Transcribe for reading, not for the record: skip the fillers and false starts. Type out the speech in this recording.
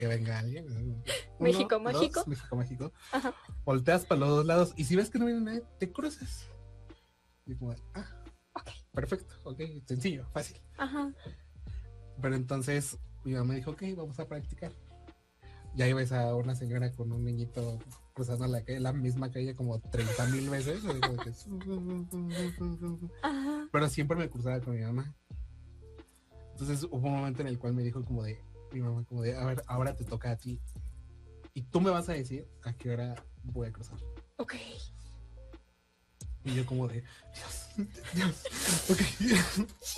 que venga alguien. Uno, México dos, mágico. México mágico. Ajá. Volteas para los dos lados y si ves que no viene nadie, te cruzas. Y como, Ok. perfecto, ok, sencillo, fácil. Ajá. Pero entonces mi mamá dijo, ok, vamos a practicar. Ya ibas a una señora con un niñito cruzando la calle, la misma calle como 30,000 veces. Ajá. Pero siempre me cruzaba con mi mamá. Entonces hubo un momento en el cual me dijo como de, mi mamá como de, a ver, ahora te toca a ti. Y tú me vas a decir a qué hora voy a cruzar. Ok. Y yo como de, Dios, ok.